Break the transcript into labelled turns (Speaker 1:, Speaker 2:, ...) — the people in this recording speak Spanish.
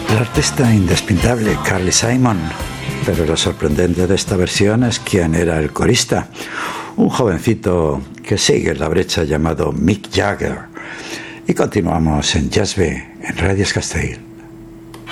Speaker 1: El artista indespintable Carly Simon, pero lo sorprendente de esta versión es quién era el corista, un jovencito que sigue en la brecha llamado Mick Jagger. Y continuamos en Jazz B, en Radio Castell.